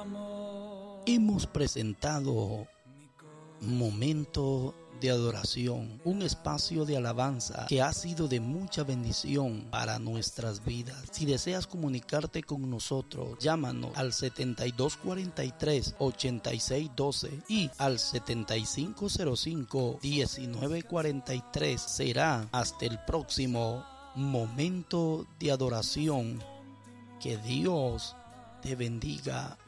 Hemos presentado Momento de Adoración, un espacio de alabanza que ha sido de mucha bendición para nuestras vidas. Si deseas comunicarte con nosotros, llámanos al 7243-8612 y al 7505-1943. Será hasta el próximo Momento de Adoración. Que Dios te bendiga.